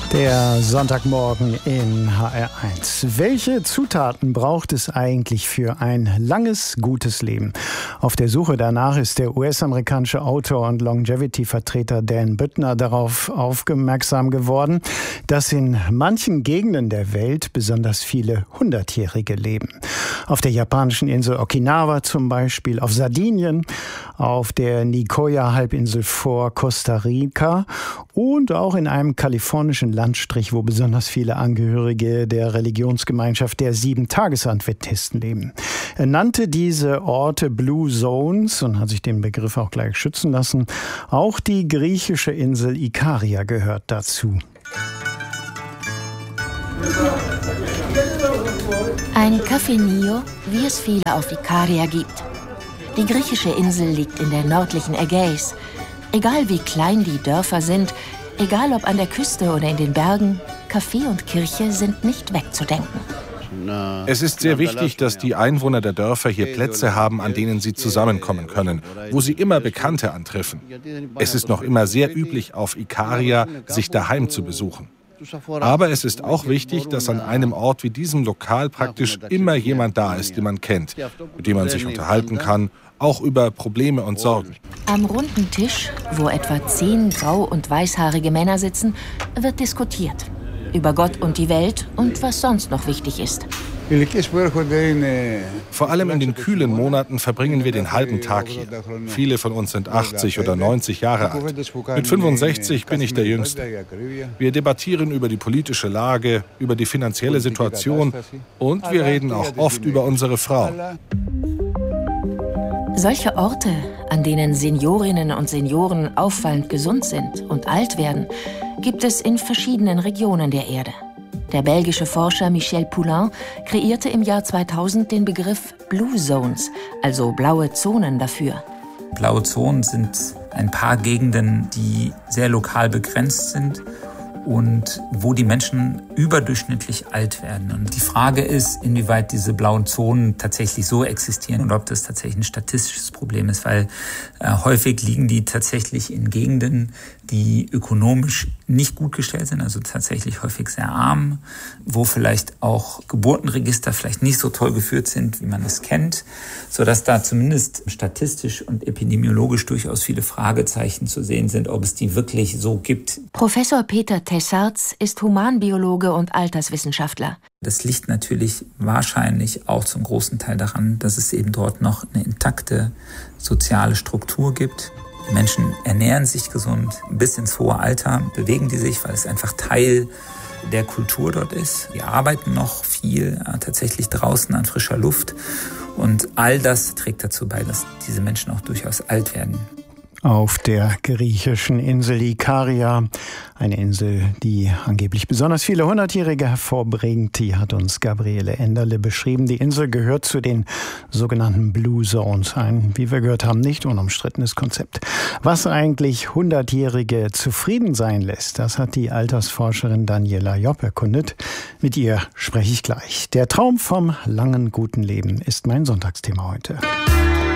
Der Sonntagmorgen in HR1. Welche Zutaten braucht es eigentlich für ein langes, gutes Leben? Auf der Suche danach ist der US-amerikanische Autor und Longevity-Vertreter Dan Buettner darauf aufmerksam geworden, dass in manchen Gegenden der Welt besonders viele Hundertjährige leben. Auf der japanischen Insel Okinawa zum Beispiel, auf Sardinien, auf der Nicoya-Halbinsel vor Costa Rica und auch in einem kalifornischen Landstrich, wo besonders viele Angehörige der Religionsgemeinschaft der 7-Tages-Adventisten leben. Er nannte diese Orte Blue Zones und hat sich den Begriff auch gleich schützen lassen. Auch die griechische Insel Ikaria gehört dazu. Ein Café Nio, wie es viele auf Ikaria gibt. Die griechische Insel liegt in der nördlichen Ägäis. Egal wie klein die Dörfer sind, egal ob an der Küste oder in den Bergen, Café und Kirche sind nicht wegzudenken. Es ist sehr wichtig, dass die Einwohner der Dörfer hier Plätze haben, an denen sie zusammenkommen können, wo sie immer Bekannte antreffen. Es ist noch immer sehr üblich, auf Ikaria sich daheim zu besuchen. Aber es ist auch wichtig, dass an einem Ort wie diesem Lokal praktisch immer jemand da ist, den man kennt, mit dem man sich unterhalten kann, auch über Probleme und Sorgen. Am runden Tisch, wo etwa 10 grau- und weißhaarige Männer sitzen, wird diskutiert. Über Gott und die Welt und was sonst noch wichtig ist. Vor allem in den kühlen Monaten verbringen wir den halben Tag hier. Viele von uns sind 80 oder 90 Jahre alt. Mit 65 bin ich der Jüngste. Wir debattieren über die politische Lage, über die finanzielle Situation und wir reden auch oft über unsere Frau. Solche Orte, an denen Seniorinnen und Senioren auffallend gesund sind und alt werden, gibt es in verschiedenen Regionen der Erde. Der belgische Forscher Michel Poulain kreierte im Jahr 2000 den Begriff Blue Zones, also blaue Zonen dafür. Blaue Zonen sind ein paar Gegenden, die sehr lokal begrenzt sind und wo die Menschen überdurchschnittlich alt werden. Und die Frage ist, inwieweit diese blauen Zonen tatsächlich so existieren und ob das tatsächlich ein statistisches Problem ist, weil häufig liegen die tatsächlich in Gegenden, die ökonomisch nicht gut gestellt sind, also tatsächlich häufig sehr arm, wo vielleicht auch Geburtenregister vielleicht nicht so toll geführt sind, wie man es kennt, sodass da zumindest statistisch und epidemiologisch durchaus viele Fragezeichen zu sehen sind, ob es die wirklich so gibt. Professor Peter Tessarts ist Humanbiologe und Alterswissenschaftler. Das liegt natürlich wahrscheinlich auch zum großen Teil daran, dass es eben dort noch eine intakte soziale Struktur gibt. Die Menschen ernähren sich gesund, bis ins hohe Alter bewegen die sich, weil es einfach Teil der Kultur dort ist. Die arbeiten noch viel, tatsächlich draußen an frischer Luft. Und all das trägt dazu bei, dass diese Menschen auch durchaus alt werden. Auf der griechischen Insel Ikaria, eine Insel, die angeblich besonders viele Hundertjährige hervorbringt, die hat uns Gabriele Enderle beschrieben. Die Insel gehört zu den sogenannten Blue Zones, ein, wie wir gehört haben, nicht unumstrittenes Konzept. Was eigentlich Hundertjährige zufrieden sein lässt, das hat die Altersforscherin Daniela Jopp erkundet. Mit ihr spreche ich gleich. Der Traum vom langen, guten Leben ist mein Sonntagsthema heute.